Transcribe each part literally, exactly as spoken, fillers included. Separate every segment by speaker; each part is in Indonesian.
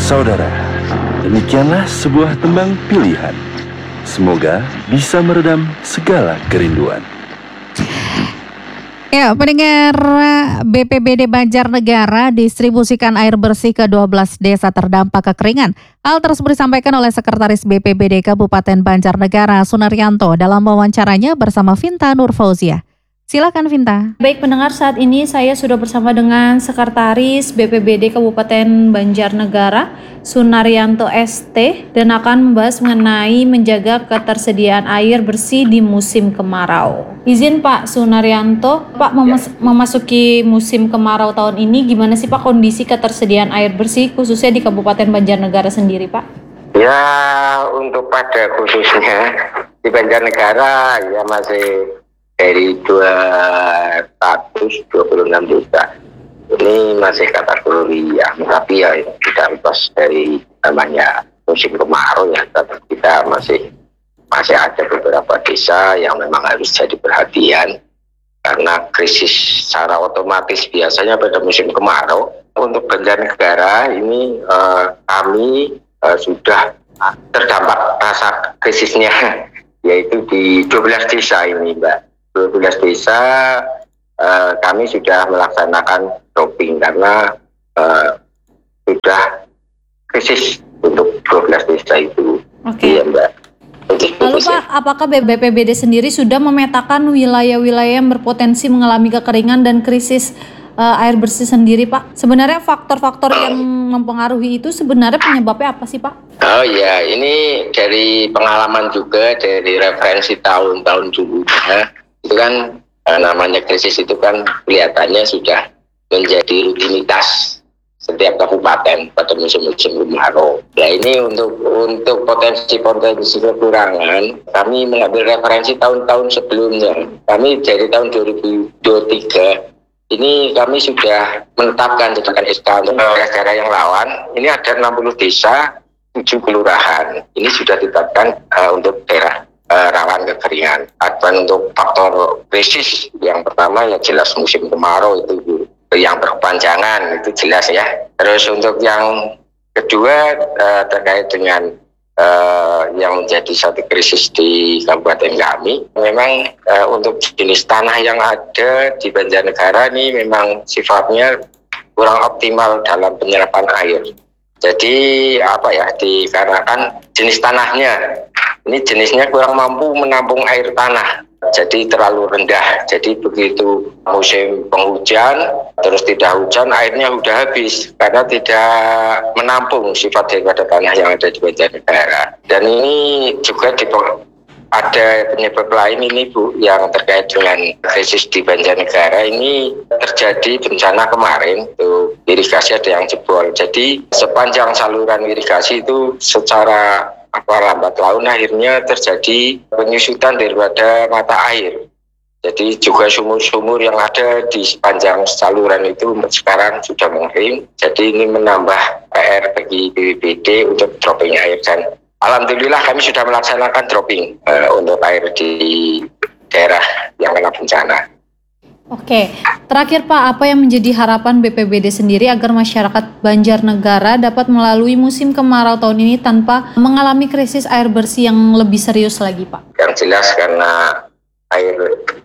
Speaker 1: Saudara, demikianlah sebuah tembang pilihan. Semoga bisa meredam segala kerinduan.
Speaker 2: Ya, pendengar, B P B D Banjarnegara distribusikan air bersih ke dua belas desa terdampak kekeringan. Hal tersebut disampaikan oleh Sekretaris B P B D Kabupaten Banjarnegara Sunaryanto dalam wawancaranya bersama Vinta Nurfauzia. Silakan Vinta.
Speaker 3: Baik pendengar, saat ini saya sudah bersama dengan Sekretaris B P B D Kabupaten Banjarnegara Sunaryanto S T dan akan membahas mengenai menjaga ketersediaan air bersih di musim kemarau. Izin Pak Sunaryanto, Pak memas- memasuki musim kemarau tahun ini, gimana sih Pak kondisi ketersediaan air bersih khususnya di Kabupaten Banjarnegara sendiri Pak?
Speaker 4: Ya, untuk pada khususnya di Banjarnegara ya masih dari dua ratus dua puluh enam desa. Ini masih kategori ya, tapi ya tidak lepas dari namanya musim kemarau ya. Tapi kita masih masih ada beberapa desa yang memang harus jadi perhatian karena krisis secara otomatis biasanya pada musim kemarau. Untuk Banjarnegara ini eh, kami eh, sudah terdampak rasa krisisnya yaitu di dua belas desa ini Mbak. dua belas desa uh, kami sudah melaksanakan dropping karena uh, sudah krisis untuk dua belas desa itu.
Speaker 3: Oke.
Speaker 4: Iya Mbak.
Speaker 3: Lalu Pak, apakah B P B D sendiri sudah memetakan wilayah-wilayah yang berpotensi mengalami kekeringan dan krisis uh, air bersih sendiri Pak? Sebenarnya faktor-faktor yang mempengaruhi itu sebenarnya penyebabnya apa sih Pak?
Speaker 4: Oh ya, ini dari pengalaman juga, dari referensi tahun-tahun dulunya. Itu kan eh, namanya krisis itu kan kelihatannya sudah menjadi rutinitas setiap kabupaten pada musim-musim kemarau. Nah ini untuk untuk potensi-potensi kekurangan kami mengambil referensi tahun-tahun sebelumnya. Kami dari tahun dua ribu dua puluh tiga ini kami sudah menetapkan sedangkan S K untuk daerah yang rawan. Ini ada enam puluh desa, tujuh kelurahan. Ini sudah ditetapkan uh, untuk daerah Uh, rawan kekeringan. Dan untuk faktor krisis yang pertama ya jelas musim kemarau itu yang berkepanjangan itu jelas ya. Terus untuk yang kedua uh, terkait dengan uh, yang menjadi satu krisis di kabupaten kami, memang uh, untuk jenis tanah yang ada di Banjarnegara ini memang sifatnya kurang optimal dalam penyerapan air. Jadi apa ya, dikarenakan jenis tanahnya ini jenisnya kurang mampu menampung air tanah, jadi terlalu rendah. Jadi begitu musim penghujan, terus tidak hujan, airnya sudah habis karena tidak menampung sifat daripada tanah yang ada di Banjarnegara. Dan ini juga di, ada penyebab lain ini Bu, yang terkait dengan krisis di Banjarnegara ini terjadi bencana kemarin, tuh irigasi ada yang jebol. Jadi sepanjang saluran irigasi itu secara apa lambat laun akhirnya terjadi penyusutan daripada mata air. Jadi juga sumur-sumur yang ada di sepanjang saluran itu sekarang sudah mengering. Jadi ini menambah P R bagi B P B D untuk dropping air, dan alhamdulillah kami sudah melaksanakan dropping uh, untuk air di daerah yang kena bencana.
Speaker 3: Oke, terakhir Pak, apa yang menjadi harapan B P B D sendiri agar masyarakat Banjarnegara dapat melalui musim kemarau tahun ini tanpa mengalami krisis air bersih yang lebih serius lagi Pak?
Speaker 4: Yang jelas karena air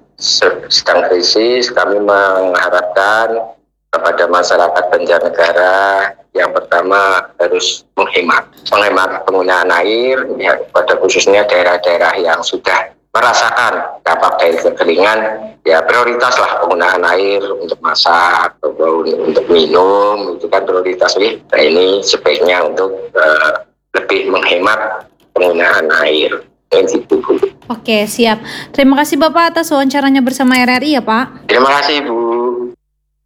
Speaker 4: sedang krisis, kami mengharapkan kepada masyarakat Banjarnegara yang pertama harus menghemat, menghemat penggunaan air, ya, pada khususnya daerah-daerah yang sudah merasakan dampak dari kekeringan, ya prioritaslah penggunaan air untuk masak atau untuk minum, itu kan prioritas nih. Nah ini sebaiknya untuk uh, lebih menghemat penggunaan air.
Speaker 3: Oke, siap. Terima kasih Bapak atas wawancaranya bersama R R I ya Pak.
Speaker 4: Terima kasih Bu.